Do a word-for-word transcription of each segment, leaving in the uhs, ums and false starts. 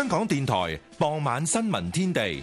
港電台傍晚新聞天地。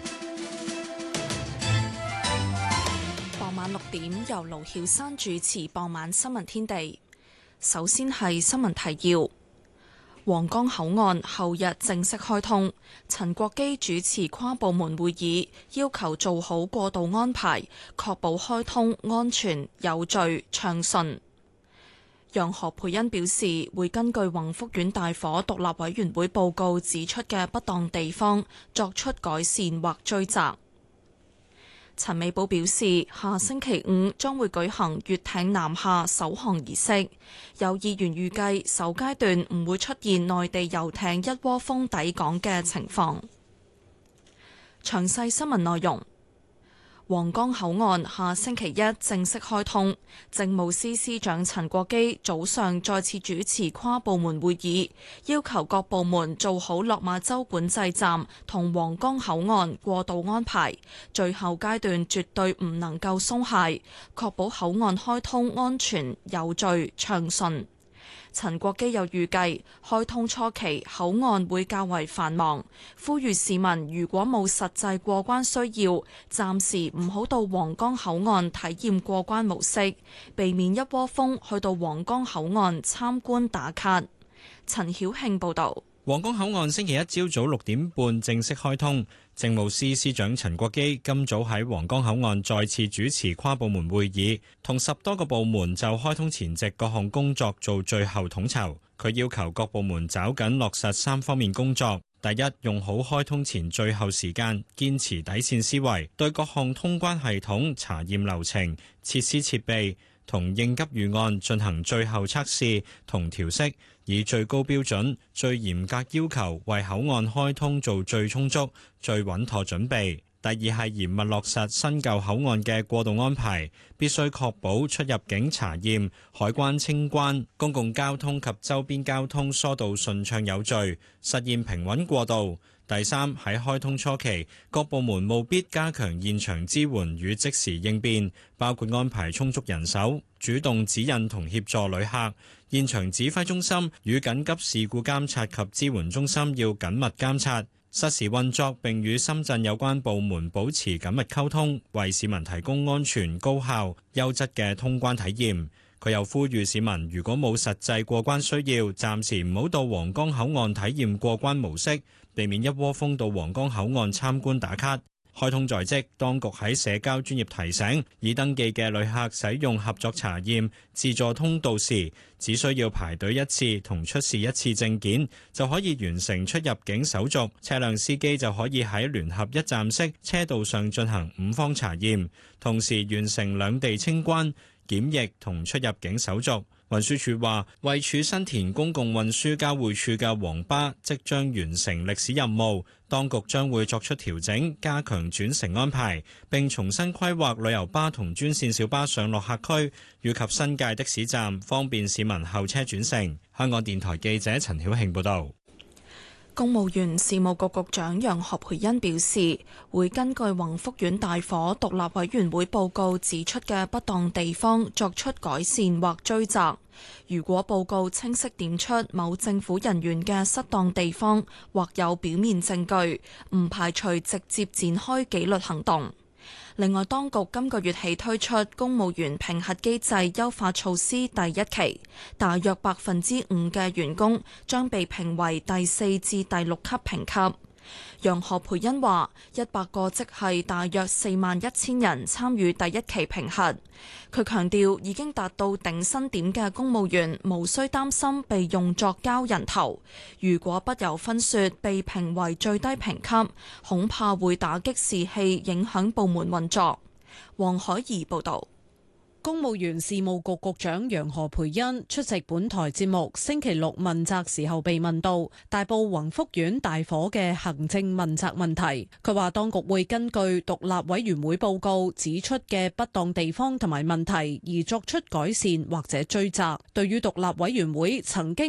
傍晚六點由盧曉山主持傍晚新聞天地。首先係新聞提要：皇崗口岸後日正式開通，陳國基主持跨部門會議，要求做好過渡安排，確保開通安全、有序、暢順。楊何蓓茵表示，會根據宏福苑大火獨立委員會報告指出嘅不當地方，作出改善或追責。陳美寶表示，下星期五將會舉行粵艇南下首航儀式，有議員預計首階段唔會出現內地遊艇一窩蜂抵港嘅情況。詳細新聞內容。皇崗口岸下星期一正式開通，政務司司長陳國基早上再次主持跨部門會議，要求各部門做好落馬洲管制站同皇崗口岸過渡安排，最後階段絕對唔能夠鬆懈，確保口岸開通安全、有序、暢順。陳國基又預計開通初期口岸會較為繁忙，呼籲市民如果冇實際過關需要，暫時唔好到皇崗口岸體驗過關模式，避免一窩蜂去到皇崗口岸參觀打卡。陳曉慶報導。 皇崗口岸星期一朝早六點半正式開通，政務司司長陳國基今早喺皇崗口岸再次主持跨部門會議，同十多個部門就開通前夕各項工作做最後統籌。佢要求各部門抓緊落實三方面工作：第一，用好開通前最後時間，堅持底線思維，對各項通關系統、查驗流程、設施設備同應急預案進行最後測試同調適，以最高標準、最嚴格要求為口岸開通做最充足、最穩妥準備。第二係嚴密落實新舊口岸嘅過渡安排，必須確保出入境查驗、海關清關、公共交通及周邊交通疏導順暢有序，實現平穩過渡。第三，喺開通初期，各部門務必加強現場支援與即時應變，包括安排充足人手，主動指引同協助旅客。現場指揮中心與緊急事故監察及支援中心要緊密監察，實時運作，並與深圳有關部門保持緊密溝通，為市民提供安全、高效、優質嘅通關體驗。佢又呼籲市民，如果冇實際過關需要，暫時唔好到皇崗口岸體驗過關模式，避免一窩蜂到皇崗口岸參觀打卡。開通在即，當局喺社交專頁提醒，已登記嘅旅客使用合作查驗自助通道時，只需要排隊一次同出示一次證件，就可以完成出入境手續。車輛司機就可以喺聯合一站式車道上進行五方查驗，同時完成兩地清關、檢疫同出入境手續。運輸署話，位處新田公共運輸交匯處嘅黃巴即將完成歷史任務，當局將會作出調整，加強轉乘安排，並重新規劃旅遊巴同專線小巴上落客區，以及新界的士站，方便市民候車轉乘。香港電台記者陳曉慶報導。 公務員事務局局長楊何蓓茵表示，會根據宏福苑大火獨立委員會報告指出嘅不當地方作出改善或追責。如果報告清晰點出某政府人員嘅失當地方，或有表面證據，唔排除直接展開紀律行動。另外，當局今個月起推出公務員評核機制優化措施第一期，大約百分之五嘅員工將被評為第四至第六級評級。楊何蓓茵話：一百個即係大約四萬一千人參與第一期評核。佢強調，已經達到頂薪點嘅公務員無需擔心被用作交人頭。如果不由分說被評為最低評級，恐怕會打擊士氣，影響部門運作。黃海怡報導。 公務員事務局局長楊何蓓茵出席本台節目星期六問責時候被問到大埔宏福苑大火嘅行政問責問題，佢話當局會根據獨立委員會報告指出嘅不當地方同埋問題而作出改善或者追責。對於獨立委員會曾經